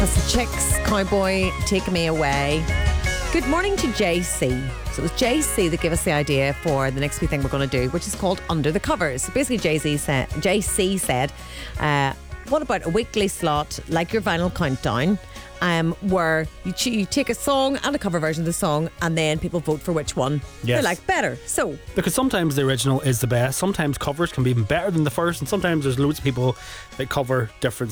That's the Chicks, Cowboy, Take Me Away. Good morning to JC. So it was JC that gave us the idea for the next wee thing we're going to do, which is called Under the Covers. So basically, JC said, what about a weekly slot like your vinyl countdown, where you take a song and a cover version of the song, and then people vote for which one they like better. So because sometimes the original is the best, sometimes covers can be even better than the first, and sometimes there's loads of people that cover different